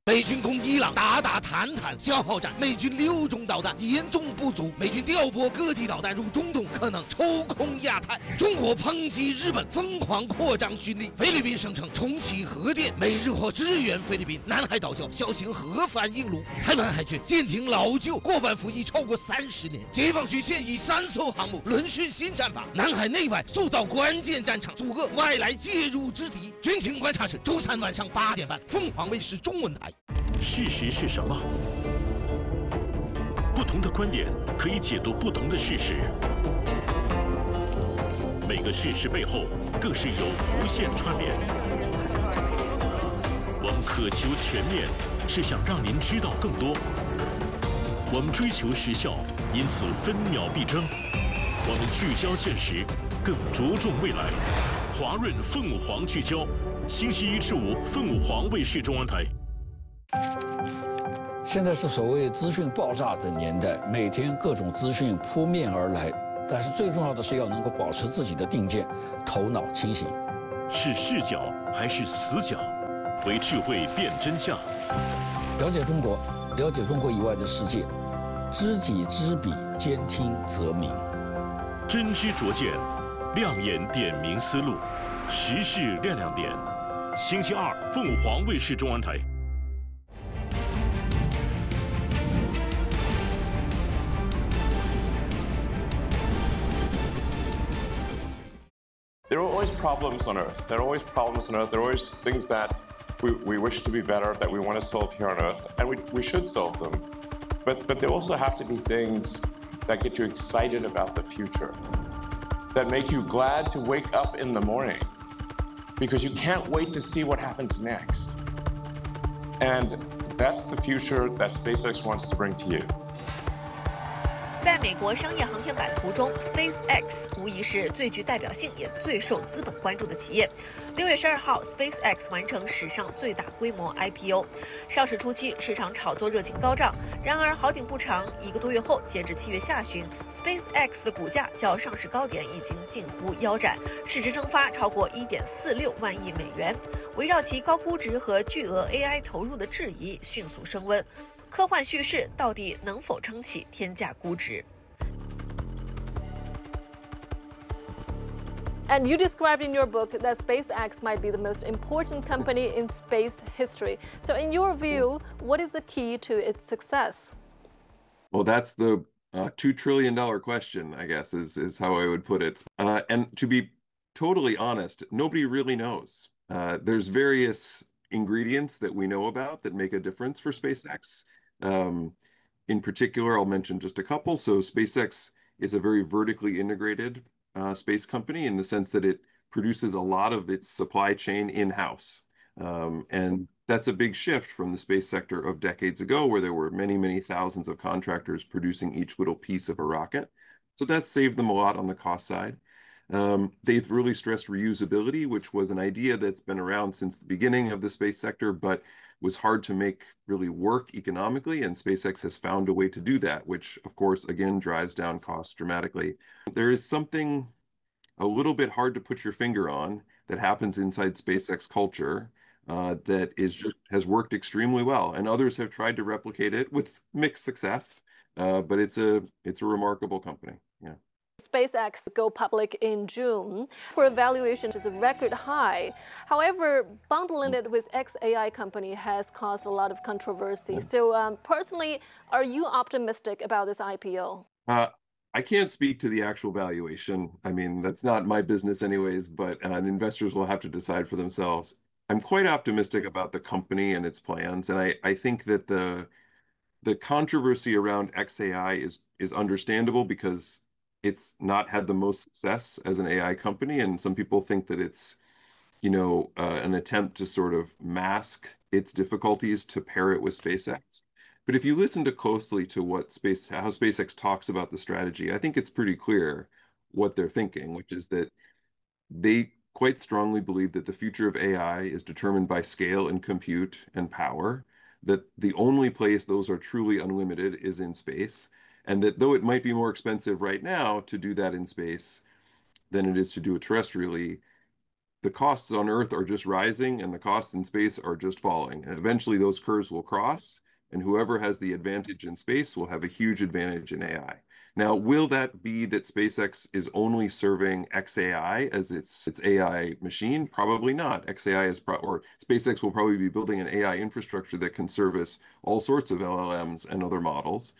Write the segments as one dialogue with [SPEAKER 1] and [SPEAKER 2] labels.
[SPEAKER 1] 美军攻伊朗，打坦坦消耗战，美军6种导弹严重不足，美军调拨各地导弹入中东，可能抽空亚太。中国抨击日本疯狂扩张军力，菲律宾声称重启核电，美日或支援菲律宾。南海岛礁小型核反应炉，台湾海军舰艇老旧，过半服役超过30年。解放军现役3艘航母轮训新战法，南海内外塑造关键战场，阻遏外来介入之敌。军情观察室周3晚上8点半，凤凰卫视中文台。
[SPEAKER 2] 事实是什么？不同的观点可以解读不同的事实。每个事实背后更是有无限串联。我们渴求全面，是想让您知道更多。我们追求时效，因此分秒必争。我们聚焦现实，更着重未来。华润凤凰聚焦，星期1至5，凤凰卫视中文台。
[SPEAKER 3] 现在是所谓资讯爆炸的年代，每天各种资讯扑面而来，但是最重要的是要能够保持自己的定见，头脑清醒。
[SPEAKER 2] 是视角还是死角？为智慧辨真相。
[SPEAKER 3] 了解中国，了解中国以外的世界，知己知彼，兼听则明。
[SPEAKER 2] 真知灼见，亮眼点明思路，时事亮亮点。星期2，凤凰卫视中文台。
[SPEAKER 4] There are always problems on Earth. There are always problems on Earth. There are always things that we wish to be better, that we want to solve here on Earth, and we should solve them. But there also have to be things that get you excited about the future, that make you glad to wake up in the morning, because you can't wait to see what happens next. And that's the future that SpaceX wants to bring to you.
[SPEAKER 5] 在美国商业航天版图中 ，SpaceX 无疑是最具代表性也最受资本关注的企业。6月12号 ，SpaceX 完成史上最大规模 IPO。上市初期，市场炒作热情高涨。然而好景不长，1个多月后，截至7月下旬 ，SpaceX 的股价较上市高点已经近乎腰斩，市值蒸发超过1.46万亿美元。围绕其高估值和巨额 AI 投入的质疑迅速升温。科幻叙事到底能否撑起天价估值？
[SPEAKER 6] And you described in your book that SpaceX might be the most important company in space history. So in your view, what is the key to its success?
[SPEAKER 7] Well, that's the $2 trillion question, I guess, is how I would put it. And to be totally honest, nobody really knows. There's various ingredients that we know about that make a difference for SpaceX. In particular, I'll mention just a couple. So SpaceX is a very vertically integrated space company in the sense that it produces a lot of its supply chain in-house. And that's a big shift from the space sector of decades ago, where there were many, many thousands of contractors producing each little piece of a rocket. So that's saved them a lot on the cost side. They've really stressed reusability, which was an idea that's been around since the beginning of the space sector, but was hard to make really work economically. And SpaceX has found a way to do that, which, of course, again, drives down costs dramatically. There is something a little bit hard to put your finger on that happens inside SpaceX culture that has worked extremely well. And others have tried to replicate it with mixed success, but it's a remarkable company. Yeah.
[SPEAKER 6] SpaceX go public in June for a valuation is a record high. However, bundling it with xAI company has caused a lot of controversy. So personally, are you optimistic about this IPO?
[SPEAKER 7] I can't speak to the actual valuation. I mean, that's not my business anyways, but investors will have to decide for themselves. I'm quite optimistic about the company and its plans. And I think that the controversy around xAI is understandable because it's not had the most success as an AI company. And some people think that it's, an attempt to sort of mask its difficulties to pair it with SpaceX. But if you listen closely to how SpaceX talks about the strategy, I think it's pretty clear what they're thinking, which is that they quite strongly believe that the future of AI is determined by scale and compute and power, that the only place those are truly unlimited is in space, and that though it might be more expensive right now to do that in space than it is to do it terrestrially, the costs on Earth are just rising and the costs in space are just falling. And eventually those curves will cross, and whoever has the advantage in space will have a huge advantage in AI. Now, will that be that SpaceX is only serving xAI as its AI machine? Probably not. xAI is or SpaceX will probably be building an AI infrastructure that can service all sorts of LLMs and other models,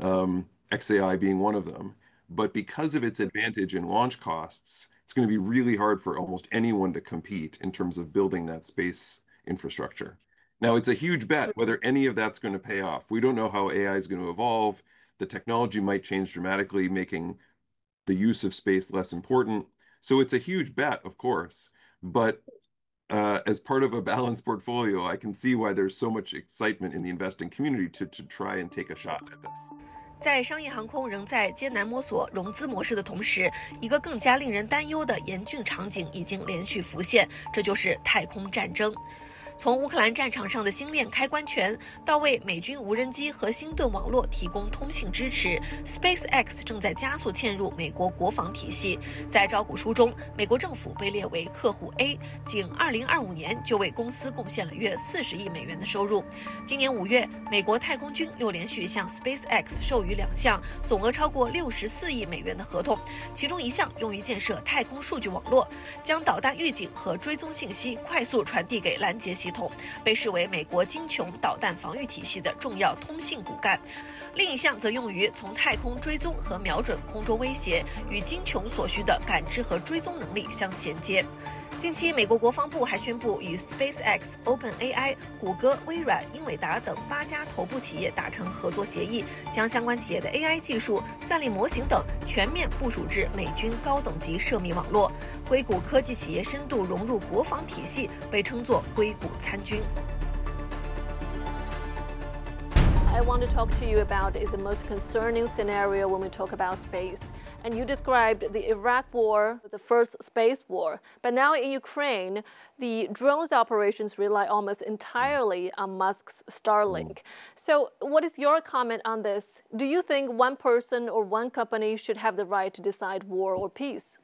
[SPEAKER 7] xAI being one of them. But because of its advantage in launch costs, it's going to be really hard for almost anyone to compete in terms of building that space infrastructure. Now, it's a huge bet whether any of that's going to pay off. We don't know how AI is going to evolve. The technology might change dramatically, making the use of space less important. So it's a huge bet, of course. But as part of a balanced portfolio, I can see why there's so much excitement in the investing community to try and take a shot at this.
[SPEAKER 5] 在商业航空仍在艰难摸索融资模式的同时，一个更加令人担忧的严峻场景已经连续浮现，这就是太空战争。从乌克兰战场上的星链开关权，到为美军无人机和星盾网络提供通信支持 ，SpaceX 正在加速嵌入美国国防体系。在招股书中，美国政府被列为客户 A， 仅2025年就为公司贡献了约40亿美元的收入。今年5月，美国太空军又连续向 SpaceX 授予2项总额超过64亿美元的合同，其中一项用于建设太空数据网络，将导弹预警和追踪信息快速传递给拦截系统，被视为美国精穷导弹防御体系的重要通信骨干。另一项则用于从太空追踪和瞄准空中威胁，与精穷所需的感知和追踪能力相衔接。近期，美国国防部还宣布与 SpaceX、OpenAI、谷歌、微软、英伟达等8家头部企业达成合作协议，将相关企业的 AI 技术、算力模型等全面部署至美军高等级涉密网络。硅谷科技企业深度融入国防体系，被称作硅谷参军。
[SPEAKER 6] I want to talk to you about is the most concerning scenario when we talk about space. And you described the Iraq war as the first space war. But now in Ukraine, the drones operations rely almost entirely on Musk's Starlink. So what is your comment on this? Do you think one person or one company should have the right to decide war or peace?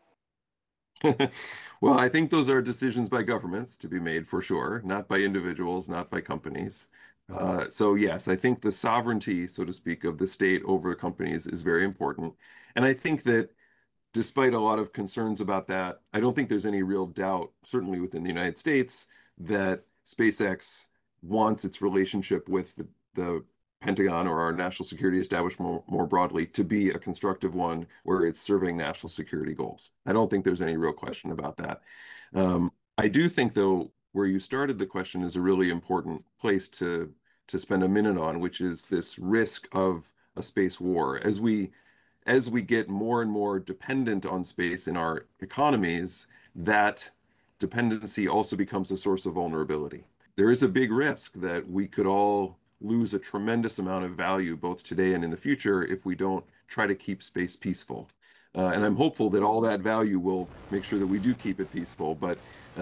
[SPEAKER 7] Well, I think those are decisions by governments to be made for sure, not by individuals, not by companies. So yes, I think the sovereignty, so to speak, of the state over companies is very important. And I think that despite a lot of concerns about that, I don't think there's any real doubt, certainly within the United States, that SpaceX wants its relationship with the Pentagon or our national security establishment more broadly to be a constructive one where it's serving national security goals. I don't think there's any real question about that. I do think, though, where you started the question is a really important place to spend a minute on, which is this risk of a space war. As we get more and more dependent on space in our economies, that dependency also becomes a source of vulnerability. There is a big risk that we could all lose a tremendous amount of value both today and in the future if we don't try to keep space peaceful. And I'm hopeful that all that value will make sure that we do keep it peaceful. But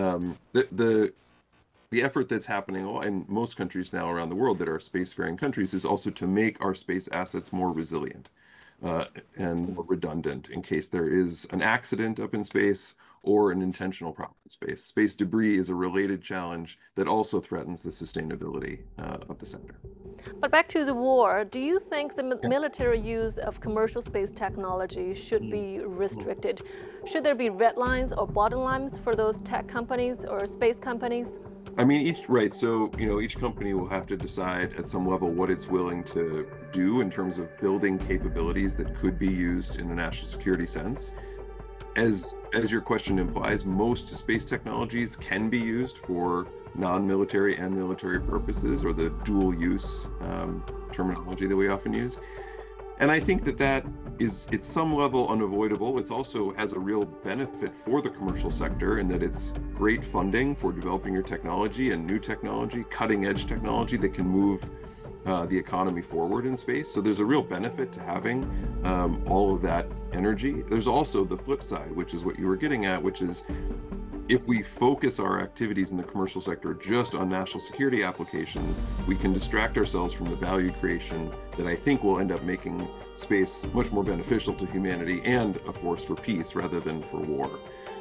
[SPEAKER 7] the effort that's happening in most countries now around the world that are spacefaring countries is also to make our space assets more resilient and more redundant in case there is an accident up in space or an intentional problem in space. Space debris is a related challenge that also threatens the sustainability of the sector.
[SPEAKER 6] But back to the war, do you think the military use of commercial space technology should be restricted? Should there be red lines or bottom lines for those tech companies or space companies?
[SPEAKER 7] I mean, so, each company will have to decide at some level what it's willing to do in terms of building capabilities that could be used in a national security sense. As your question implies, most space technologies can be used for non-military and military purposes, or the dual use terminology that we often use. And I think that is, at some level, unavoidable. It also has a real benefit for the commercial sector in that it's great funding for developing your technology and new technology, cutting edge technology that can move the economy forward in space. So there's a real benefit to having all of that energy. There's also the flip side, which is what you were getting at, which is if we focus our activities in the commercial sector just on national security applications, we can distract ourselves from the value creation that I think will end up making space much more beneficial to humanity and a force for peace rather than for war.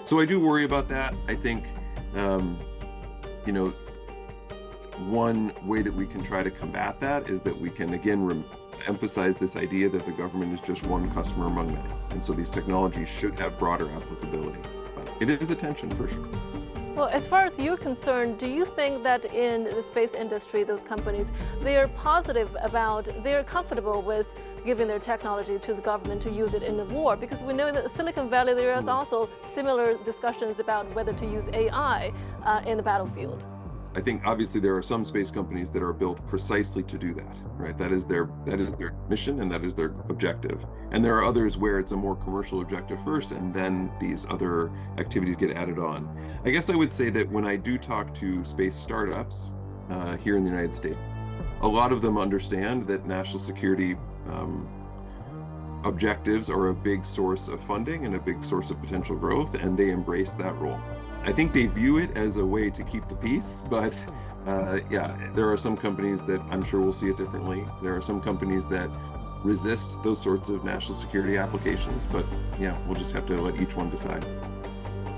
[SPEAKER 7] So I do worry about that. I think, you know, one way that we can try to combat that is that we can, again, emphasize this idea that the government is just one customer among many. And so these technologies should have broader applicability. But it is a tension for sure.
[SPEAKER 6] Well, as far as you're concerned, do you think that in the space industry, those companies, they're positive about, they're comfortable with giving their technology to the government to use it in the war? Because we know that Silicon Valley, there is also similar discussions about whether to use AI in the battlefield.
[SPEAKER 7] I think obviously there are some space companies that are built precisely to do that, right? That is their mission and that is their objective. And there are others where it's a more commercial objective first, and then these other activities get added on. I guess I would say that when I do talk to space startups here in the United States, a lot of them understand that national security objectives are a big source of funding and a big source of potential growth, and they embrace that role. I think they view it as a way to keep the peace, but yeah, there are some companies that I'm sure will see it differently. There are some companies that resist those sorts of national security applications, but yeah, we'll just have to let each one decide.